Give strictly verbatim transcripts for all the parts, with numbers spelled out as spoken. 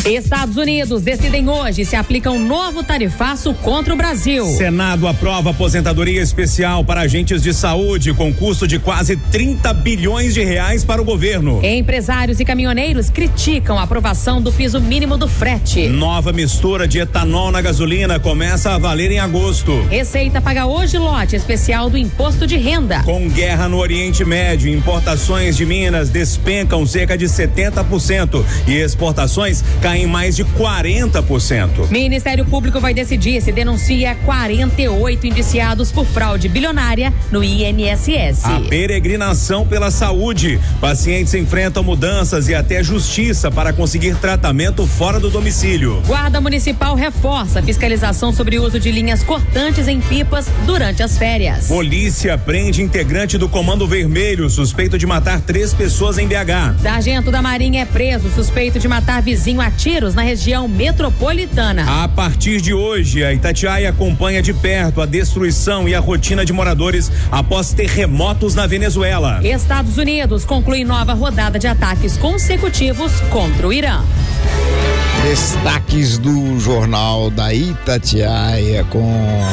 Estados Unidos decidem hoje se aplica um novo tarifaço contra o Brasil. Senado aprova aposentadoria especial para agentes de saúde com custo de quase trinta bilhões de reais para o governo. Empresários e caminhoneiros criticam a aprovação do piso mínimo do frete. Nova mistura de etanol na gasolina começa a valer em agosto. Receita paga hoje lote especial do imposto de renda. Com guerra no Oriente Médio, importações de Minas despencam cerca de setenta por cento e exportações caem em mais de quarenta por cento. Ministério Público vai decidir se denuncia quarenta e oito indiciados por fraude bilionária no I N S S. A peregrinação pela saúde. Pacientes enfrentam mudanças e até justiça para conseguir tratamento fora do domicílio. Guarda Municipal reforça a fiscalização sobre o uso de linhas cortantes em pipas durante as férias. Polícia prende integrante do Comando Vermelho, suspeito de matar três pessoas em B H. Sargento da Marinha é preso, suspeito de matar vizinho a tiros na região metropolitana. A partir de hoje, a Itatiaia acompanha de perto a destruição e a rotina de moradores após terremotos na Venezuela. Estados Unidos conclui nova rodada de ataques consecutivos contra o Irã. Destaques do Jornal da Itatiaia com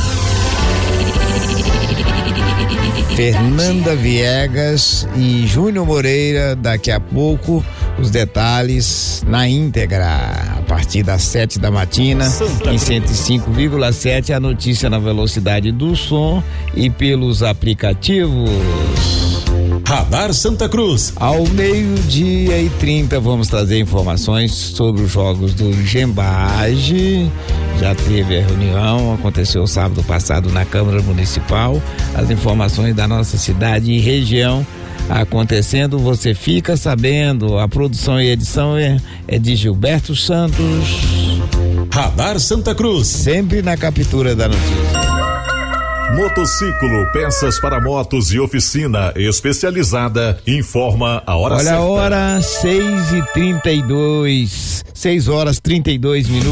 Fernanda Viegas e Júnior Moreira. Daqui a pouco os detalhes na íntegra, a partir das sete da matina, em cento e cinco vírgula sete, a notícia na velocidade do som e pelos aplicativos. Radar Santa Cruz. Ao meio-dia e trinta vamos trazer informações sobre os jogos do Gembage. Já teve a reunião, aconteceu sábado passado na Câmara Municipal. As informações da nossa cidade e região acontecendo, você fica sabendo. A produção e edição é, é de Gilberto Santos. Radar Santa Cruz. Sempre na captura da notícia. Motociclo, peças para motos e oficina especializada, informa a hora Olha certa. Olha a hora, seis e trinta e dois, seis horas trinta e dois minutos.